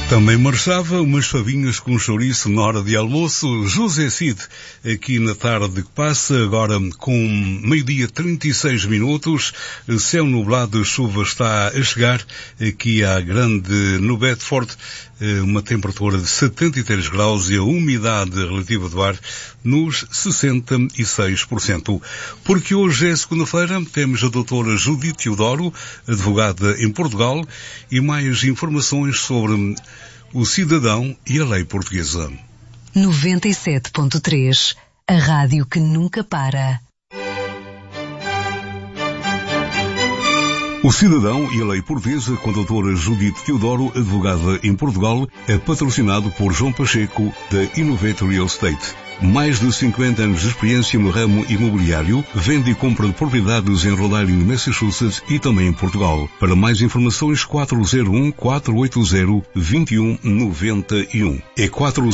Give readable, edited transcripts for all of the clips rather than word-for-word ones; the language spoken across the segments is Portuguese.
Também marchava umas favinhas com chouriço na hora de almoço. José Cid, aqui na tarde que passa, agora com meio-dia 36 minutos, céu nublado, chuva está a chegar aqui à Grande no Bedford, uma temperatura de 73 graus e a umidade relativa do ar nos 66%. Porque hoje é segunda-feira, temos a doutora Judite Teodoro, advogada em Portugal, e mais informações sobre o cidadão e a lei portuguesa. 97.3, a rádio que nunca para. O Cidadão e a Lei Portuguesa, com a doutora Judite Teodoro, advogada em Portugal, é patrocinado por João Pacheco, da Innovate Real Estate. Mais de 50 anos de experiência no ramo imobiliário, vende e compra de propriedades em Rhode Island, Massachusetts e também em Portugal. Para mais informações, 401-480-2191. É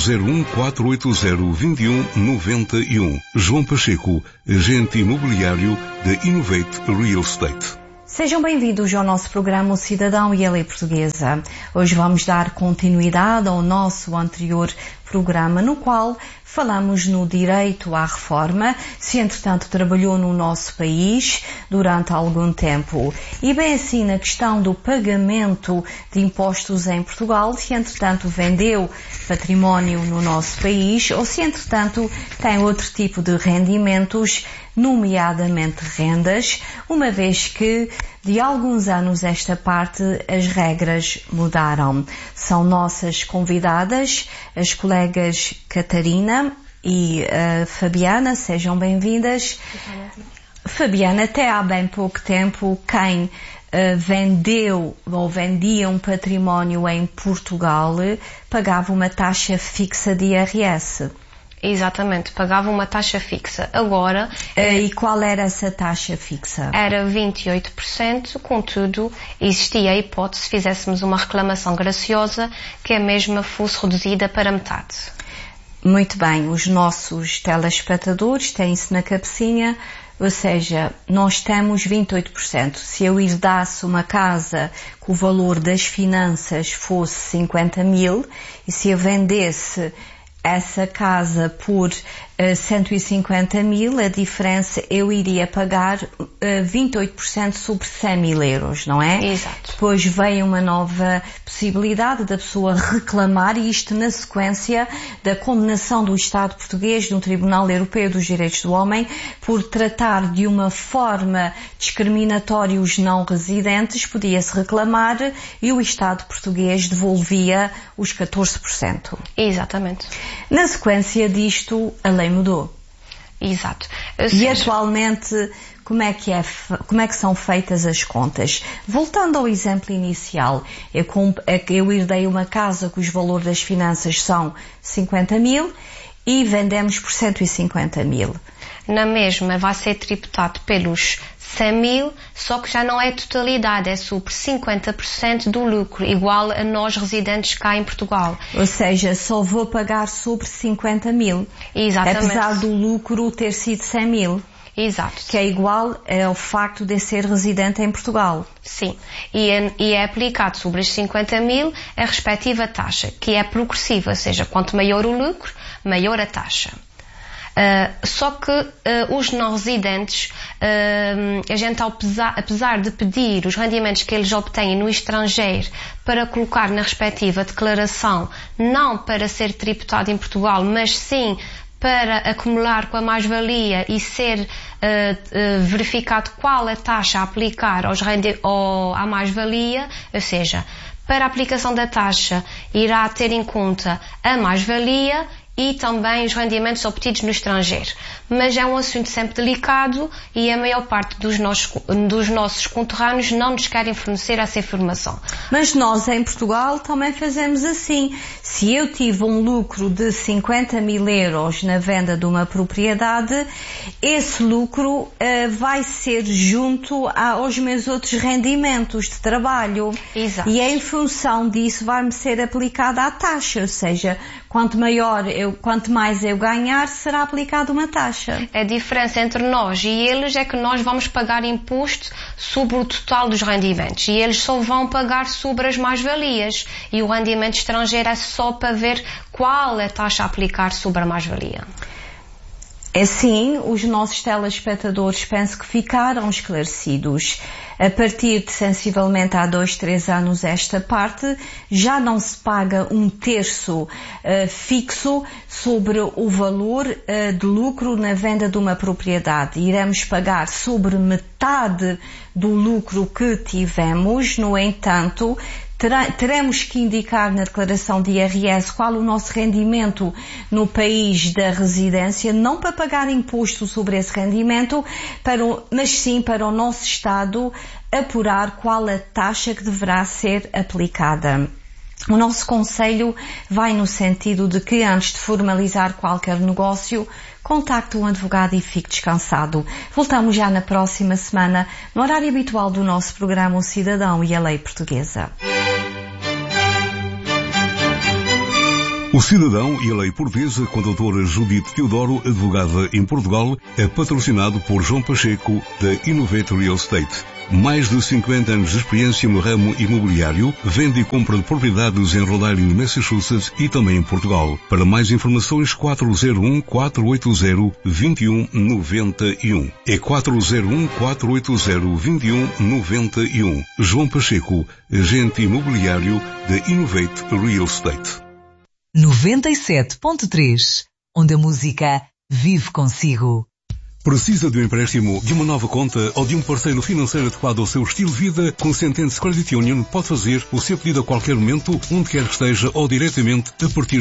401-480-2191. João Pacheco, agente imobiliário da Innovate Real Estate. Sejam bem-vindos ao nosso programa O Cidadão e a Lei Portuguesa. Hoje vamos dar continuidade ao nosso anterior programa, no qual falamos no direito à reforma, se entretanto trabalhou no nosso país durante algum tempo, e bem assim na questão do pagamento de impostos em Portugal, se entretanto vendeu património no nosso país ou se entretanto tem outro tipo de rendimentos, nomeadamente rendas, uma vez que de alguns anos esta parte as regras mudaram. São nossas convidadas as colegas Catarina e Fabiana, sejam bem-vindas. Fabiana, até há bem pouco tempo, quem vendeu ou vendia um património em Portugal pagava uma taxa fixa de IRS. Exatamente, pagava uma taxa fixa. Agora... E qual era essa taxa fixa? Era 28%, contudo, existia a hipótese, se fizéssemos uma reclamação graciosa, que a mesma fosse reduzida para metade. Muito bem, os nossos telespectadores têm-se na cabecinha, ou seja, nós temos 28%. Se eu herdasse uma casa que o valor das finanças fosse 50 mil, e se eu vendesse essa casa por 150 mil, a diferença eu iria pagar 28% sobre 100 mil euros, não é? Exato. Depois veio uma nova possibilidade da pessoa reclamar, e isto na sequência da condenação do Estado português no Tribunal Europeu dos Direitos do Homem por tratar de uma forma discriminatória os não residentes, podia-se reclamar e o Estado português devolvia os 14%. Exatamente. Na sequência disto, a lei mudou. Exato. E atualmente, como é que são feitas as contas? Voltando ao exemplo inicial, eu herdei uma casa cujo valor das finanças são 50 mil e vendemos por 150 mil. Na mesma vai ser tributado pelos 100 mil, só que já não é totalidade, é sobre 50% do lucro, igual a nós residentes cá em Portugal. Ou seja, só vou pagar sobre 50 mil. Exatamente. Apesar do lucro ter sido 100 mil. Exato. Que é igual ao facto de ser residente em Portugal. Sim. E é aplicado sobre os 50 mil a respectiva taxa, que é progressiva, ou seja, quanto maior o lucro, maior a taxa. Só que os não residentes, a gente apesar de pedir os rendimentos que eles obtêm no estrangeiro para colocar na respectiva declaração, não para ser tributado em Portugal, mas sim para acumular com a mais-valia e ser verificado qual a taxa a aplicar à mais-valia, ou seja, para a aplicação da taxa irá ter em conta a mais-valia e também os rendimentos obtidos no estrangeiro. Mas é um assunto sempre delicado e a maior parte dos nossos conterrâneos não nos querem fornecer essa informação. Mas nós em Portugal também fazemos assim. Se eu tive um lucro de 50 mil euros na venda de uma propriedade, esse lucro vai ser junto aos meus outros rendimentos de trabalho. Exato. E em função disso vai-me ser aplicada a taxa, ou seja, quanto mais eu ganhar, será aplicada uma taxa. A diferença entre nós e eles é que nós vamos pagar imposto sobre o total dos rendimentos e eles só vão pagar sobre as mais-valias e o rendimento estrangeiro é só para ver qual é a taxa a aplicar sobre a mais-valia. Assim, os nossos telespectadores penso que ficaram esclarecidos. A partir de sensivelmente há 2-3 anos esta parte, já não se paga 1/3 fixo sobre o valor de lucro na venda de uma propriedade. Iremos pagar sobre metade do lucro que tivemos, no entanto, teremos que indicar na declaração de IRS qual o nosso rendimento no país da residência, não para pagar imposto sobre esse rendimento, mas sim para o nosso Estado apurar qual a taxa que deverá ser aplicada. O nosso conselho vai no sentido de que antes de formalizar qualquer negócio, contacte um advogado e fique descansado. Voltamos já na próxima semana, no horário habitual do nosso programa O Cidadão e a Lei Portuguesa. O Cidadão e a Lei Portuguesa, com a doutora Judite Teodoro, advogada em Portugal, é patrocinado por João Pacheco, da Innovate Real Estate. Mais de 50 anos de experiência no ramo imobiliário, vende e compra de propriedades em Rhode Island, Massachusetts e também em Portugal. Para mais informações, 401-480-2191. É 401-480-2191. João Pacheco, agente imobiliário da Innovate Real Estate. 97.3, onde a música vive consigo. Precisa de um empréstimo, de uma nova conta ou de um parceiro financeiro adequado ao seu estilo de vida? Com Sentence Credit Union pode fazer o seu pedido a qualquer momento, onde quer que esteja ou diretamente a partir